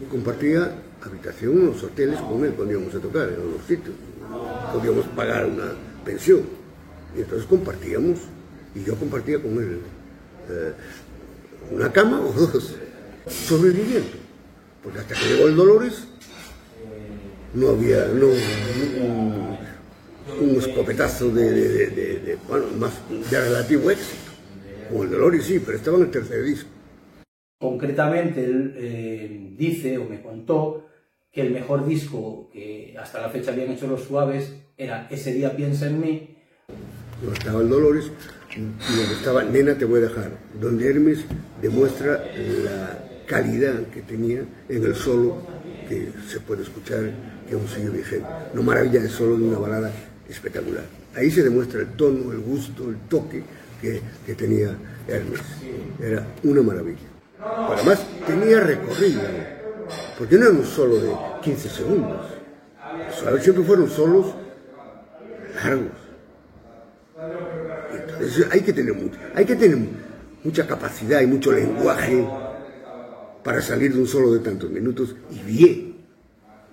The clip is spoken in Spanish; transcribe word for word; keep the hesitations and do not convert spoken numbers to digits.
compartía habitación en los hoteles con él cuando íbamos a tocar, en los sitios. Podíamos pagar una pensión. Y entonces compartíamos, y yo compartía con él eh, una cama o dos, sobreviviendo. Porque hasta que llegó el Dolores, no había no, un, un escopetazo de, de, de, de, de, bueno, más de relativo éxito. Con el Dolores sí, pero estaba en el tercer disco. Concretamente, él eh, dice, o me contó, que el mejor disco que hasta la fecha habían hecho Los Suaves era Ese día piensa en mí. Donde estaba el Dolores y donde estaba Nena te voy a dejar, donde Hermes demuestra la calidad que tenía en el solo, que se puede escuchar, que aún sigue vigente. No maravilla el solo de una balada espectacular. Ahí se demuestra el tono, el gusto, el toque que, que tenía Hermes. Era una maravilla. Pero además tenía recorrido, porque no era un solo de quince segundos. Los siempre fueron solos largos. Entonces hay que tener mucho, hay que tener mucha capacidad y mucho lenguaje para salir de un solo de tantos minutos y bien.